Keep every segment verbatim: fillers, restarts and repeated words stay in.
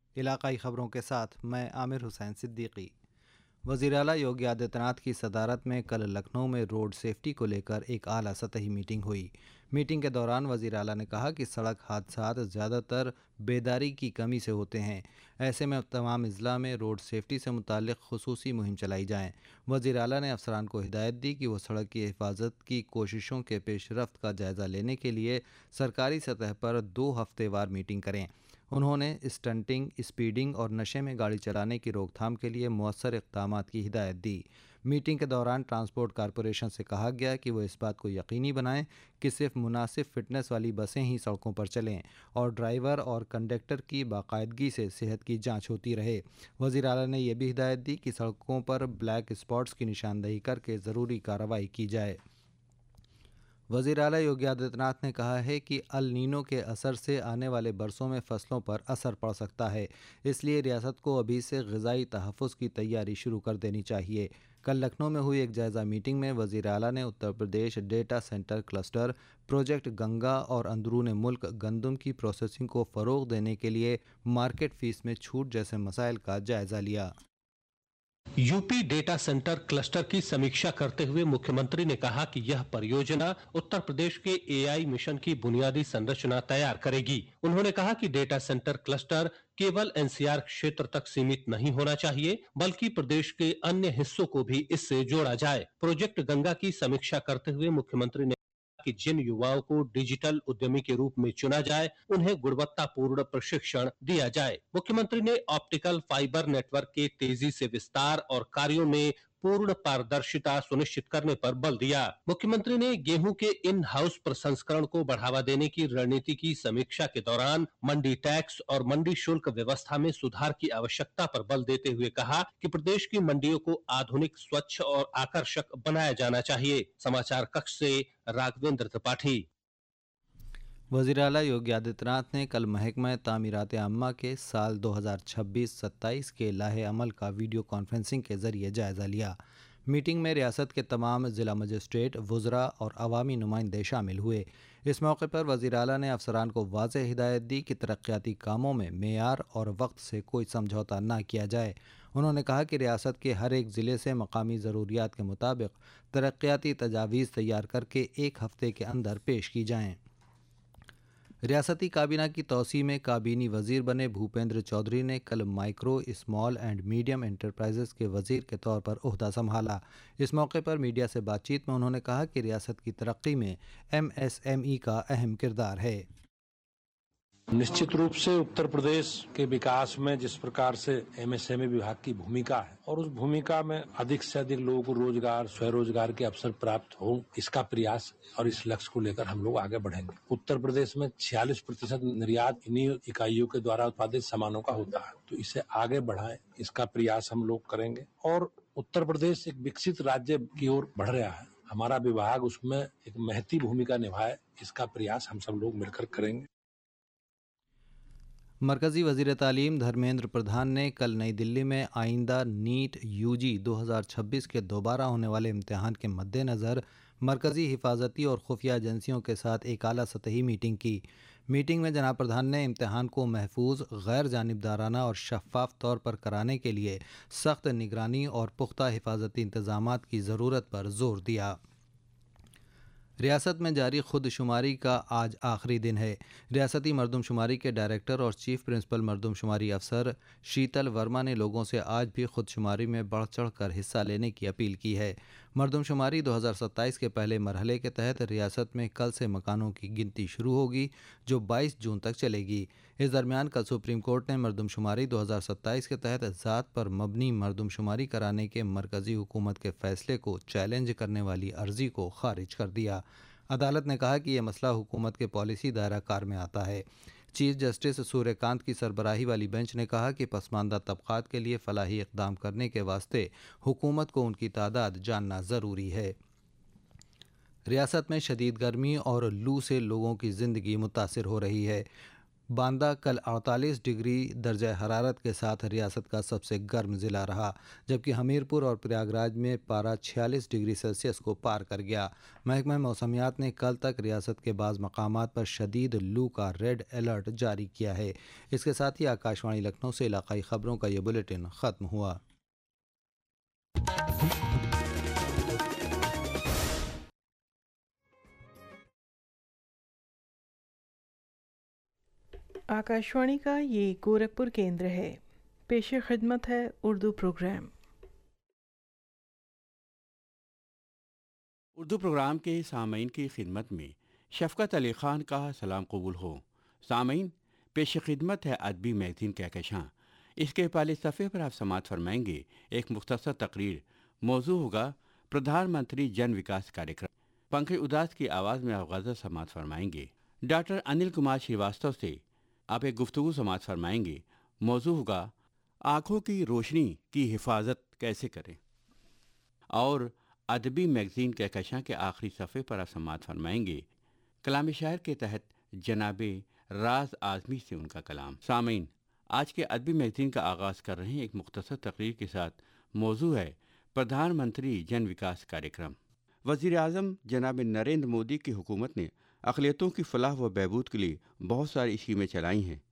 علاقائی خبروں کے ساتھ میں عامر حسین صدیقی۔ وزیر اعلیٰ یوگی آدتیہ ناتھ کی صدارت میں کل لکھنؤ میں روڈ سیفٹی کو لے کر ایک اعلیٰ سطحی میٹنگ ہوئی۔ میٹنگ کے دوران وزیر اعلیٰ نے کہا کہ سڑک حادثات زیادہ تر بیداری کی کمی سے ہوتے ہیں، ایسے میں تمام اضلاع میں روڈ سیفٹی سے متعلق خصوصی مہم چلائی جائیں۔ وزیر اعلیٰ نے افسران کو ہدایت دی کہ وہ سڑک کی حفاظت کی کوششوں کے پیش رفت کا جائزہ لینے کے لیے سرکاری سطح پر دو ہفتے وار میٹنگ کریں۔ انہوں نے اسٹنٹنگ، اسپیڈنگ اور نشے میں گاڑی چلانے کی روک تھام کے لیے مؤثر اقدامات کی ہدایت دی۔ میٹنگ کے دوران ٹرانسپورٹ کارپوریشن سے کہا گیا کہ وہ اس بات کو یقینی بنائیں کہ صرف مناسب فٹنس والی بسیں ہی سڑکوں پر چلیں اور ڈرائیور اور کنڈکٹر کی باقاعدگی سے صحت کی جانچ ہوتی رہے۔ وزیر اعلیٰ نے یہ بھی ہدایت دی کہ سڑکوں پر بلیک اسپاٹس کی نشاندہی کر کے ضروری کارروائی کی جائے۔ وزیر اعلیٰ یوگی آدتیہ ناتھ نے کہا ہے کہ النینو کے اثر سے آنے والے برسوں میں فصلوں پر اثر پڑ سکتا ہے، اس لیے ریاست کو ابھی سے غذائی تحفظ کی تیاری شروع کر دینی چاہیے۔ کل لکھنؤ میں ہوئی ایک جائزہ میٹنگ میں وزیر اعلیٰ نے Uttar Pradesh data centre cluster, project Ganga اور اندرون ملک گندم کی پروسیسنگ کو فروغ دینے کے لیے مارکیٹ فیس میں چھوٹ جیسے مسائل کا جائزہ لیا۔ U P data centre cluster کی سمیکشا کرتے ہوئے مکھیمنتری نے کہا کہ یہ پریوجنا اتر پردیش کے اے آئی مشن کی بنیادی سنرچنا تیار کرے گی۔ انہوں نے کہا کہ ڈیٹا سینٹر کلسٹر کیول این سی آر کھیتر تک سیمت نہیں ہونا چاہیے بلکہ پردیش کے انیہ حصوں کو بھی اس سے جوڑا جائے۔ پروجیکٹ گنگا کی سمیکشا کرتے ہوئے مکھیمنتری نے کہ جن یواؤں کو ڈیجیٹل ادیمی کے روپ میں چنا جائے انہیں گڑوتا پورن پرشکشن دیا جائے۔ مکھیمنتری نے آپٹیکل فائبر نیٹ ورک کے تیزی سے وستار اور کاریوں میں پورن پاردرشتا سنشچت کرنے پر بل دیا۔ مکھیمنتری نے گیہوں کے ان ہاؤس پرسنسکرن کو بڑھاوا دینے کی رننیتی کی سمیکشا کے دوران منڈی ٹیکس اور منڈی شلک ویوستھا میں سدھار کی آوشکتا پر بل دیتے ہوئے کہا کہ پردیش کی منڈیوں کو آدھنک، سوچھ اور آکرشک بنایا جانا چاہیے۔ سماچار ککش سے راگویندر ترپاٹھی۔ وزیر اعلیٰ یوگی آدتیہ ناتھ نے کل محکمہ تعمیرات عامہ کے سال دو ہزار چھبیس ستائیس کے لائحہ عمل کا ویڈیو کانفرنسنگ کے ذریعے جائزہ لیا۔ میٹنگ میں ریاست کے تمام ضلع مجسٹریٹ، وزراء اور عوامی نمائندے شامل ہوئے۔ اس موقع پر وزیر اعلیٰ نے افسران کو واضح ہدایت دی کہ ترقیاتی کاموں میں معیار اور وقت سے کوئی سمجھوتہ نہ کیا جائے۔ انہوں نے کہا کہ ریاست کے ہر ایک ضلع سے مقامی ضروریات کے مطابق ترقیاتی تجاویز تیار کر کے ایک ہفتے کے اندر پیش کی جائیں۔ ریاستی کابینہ کی توسیع میں کابینی وزیر بنے بھوپیندر چودھری نے کل micro, small and medium enterprises کے وزیر کے طور پر عہدہ سنبھالا۔ اس موقع پر میڈیا سے بات چیت میں انہوں نے کہا کہ ریاست کی ترقی میں ایم ایس ایم ای کا اہم کردار ہے۔ निश्चित रूप से उत्तर प्रदेश के विकास में जिस प्रकार से एम एस एम ई विभाग की भूमिका है और उस भूमिका में अधिक से अधिक लोगों को रोजगार, स्वरोजगार के अवसर प्राप्त हो, इसका प्रयास और इस लक्ष्य को लेकर हम लोग आगे बढ़ेंगे। उत्तर प्रदेश में छियालीस प्रतिशत निर्यात इन्हीं इकाइयों के द्वारा उत्पादित सामानों का होता है, तो इसे आगे बढ़ाएं, इसका प्रयास हम लोग करेंगे। और उत्तर प्रदेश एक विकसित राज्य की ओर बढ़ रहा है, हमारा विभाग उसमें एक महती भूमिका निभाए, इसका प्रयास हम सब लोग मिलकर करेंगे। مرکزی وزیر تعلیم دھرمیندر پردھان نے کل نئی دلی میں آئندہ نیٹ یو جی دو ہزار چھبیس کے دوبارہ ہونے والے امتحان کے مد نظر مرکزی حفاظتی اور خفیہ ایجنسیوں کے ساتھ ایک اعلیٰ سطحی میٹنگ کی۔ میٹنگ میں جناب پردھان نے امتحان کو محفوظ، غیر جانبدارانہ اور شفاف طور پر کرانے کے لیے سخت نگرانی اور پختہ حفاظتی انتظامات کی ضرورت پر زور دیا۔ ریاست میں جاری خود شماری کا آج آخری دن ہے۔ ریاستی مردم شماری کے ڈائریکٹر اور چیف پرنسپل مردم شماری افسر شیتل ورما نے لوگوں سے آج بھی خود شماری میں بڑھ چڑھ کر حصہ لینے کی اپیل کی ہے۔ مردم شماری دو ہزار ستائیس کے پہلے مرحلے کے تحت ریاست میں کل سے مکانوں کی گنتی شروع ہوگی جو بائیس جون تک چلے گی۔ اس درمیان کل سپریم کورٹ نے مردم شماری دو ہزار ستائیس کے تحت ذات پر مبنی مردم شماری کرانے کے مرکزی حکومت کے فیصلے کو چیلنج کرنے والی عرضی کو خارج کر دیا۔ عدالت نے کہا کہ یہ مسئلہ حکومت کے پالیسی دائرہ کار میں آتا ہے۔ چیف جسٹس سوریہ کانت کی سربراہی والی بینچ نے کہا کہ پسماندہ طبقات کے لیے فلاحی اقدام کرنے کے واسطے حکومت کو ان کی تعداد جاننا ضروری ہے۔ ریاست میں شدید گرمی اور لو سے لوگوں کی زندگی متاثر ہو رہی ہے۔ باندہ کل اڑتالیس ڈگری درجہ حرارت کے ساتھ ریاست کا سب سے گرم ضلع رہا، جبکہ ہمیرپور اور پریاگ راج میں پارہ چھیالیس ڈگری سیلسیس کو پار کر گیا۔ محکمہ موسمیات نے کل تک ریاست کے بعض مقامات پر شدید لو کا ریڈ الرٹ جاری کیا ہے۔ اس کے ساتھ ہی آکاشوانی لکھنؤ سے علاقائی خبروں کا یہ بلیٹن ختم ہوا۔ آکاشوانی کا یہ گورکھپور کیندر ہے۔ پیش خدمت ہے اردو پروگرام۔ اردو پروگرام کے سامعین کی خدمت میں شفقت علی خان کا سلام قبول ہو۔ سامعین، پیش خدمت ہے ادبی میگزین کہکشاں۔ اس کے پہلے صفحے پر آپ سماعت فرمائیں گے ایک مختصر تقریر۔ موضوع ہوگا پردھان منتری جن وکاس کاریہ کرم۔ پنکج اداس کی آواز میں آپ غزل سماعت فرمائیں گے۔ ڈاکٹر انل کمار شریواستو سے آپ ایک گفتگو سماعت فرمائیں گے۔ موضوع ہوگا آنکھوں کی روشنی کی حفاظت کیسے کریں۔ اور ادبی میگزین کہکشاں کے آخری صفحے پر آپ سماعت فرمائیں گے کلام شاعر کے تحت جناب راز اعظمی سے ان کا کلام۔ سامعین، آج کے ادبی میگزین کا آغاز کر رہے ہیں ایک مختصر تقریر کے ساتھ۔ موضوع ہے پردھان منتری جن وکاس کاریہ کرم۔ وزیر اعظم جناب نریندر مودی کی حکومت نے اقلیتوں کی فلاح و بہبود کے لیے بہت ساری اسکیمیں چلائی ہیں،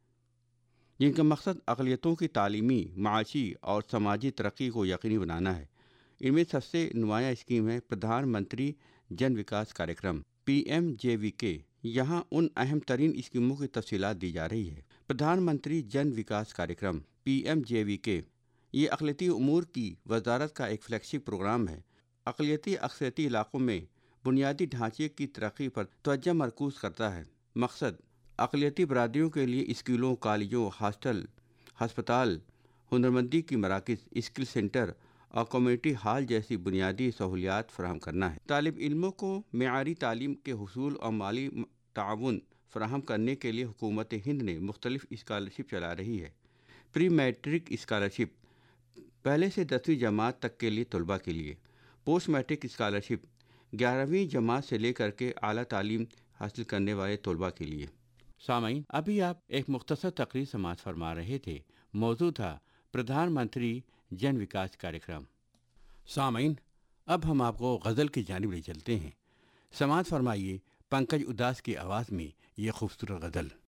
جن کا مقصد اقلیتوں کی تعلیمی، معاشی اور سماجی ترقی کو یقینی بنانا ہے۔ ان میں سب سے نمایاں اسکیم ہے پردھان منتری جن وکاس کاریہ کرم پی ایم جے وی کے۔ یہاں ان اہم ترین اسکیموں کی تفصیلات دی جا رہی ہے۔ پردھان منتری جن وکاس کاریہ کرم پی ایم جے وی کے یہ اقلیتی امور کی وزارت کا ایک فلیگ شپ پروگرام ہے۔ اقلیتی اکثریتی علاقوں میں بنیادی ڈھانچے کی ترقی پر توجہ مرکوز کرتا ہے۔ مقصد اقلیتی برادریوں کے لیے اسکولوں، کالجوں، ہاسٹل، ہسپتال، ہنرمندی کی مراکز، اسکل سینٹر اور کمیونٹی ہال جیسی بنیادی سہولیات فراہم کرنا ہے۔ طالب علموں کو معیاری تعلیم کے حصول اور مالی تعاون فراہم کرنے کے لیے حکومت ہند نے مختلف اسکالرشپ چلا رہی ہے۔ پری میٹرک اسکالرشپ پہلے سے دسویں جماعت تک کے لیے طلباء کے لیے، پوسٹ میٹرک اسکالرشپ گیارہویں جماعت سے لے کر کے اعلیٰ تعلیم حاصل کرنے والے طلباء کے لیے۔ سامعین، ابھی آپ ایک مختصر تقریر سماعت فرما رہے تھے۔ موضوع تھا پردھان منتری جن وکاس کاریہ کرم۔ سامعین، اب ہم آپ کو غزل کی جانب لے چلتے ہیں۔ سماعت فرمائیے پنکج اداس کی آواز میں یہ خوبصورت غزل۔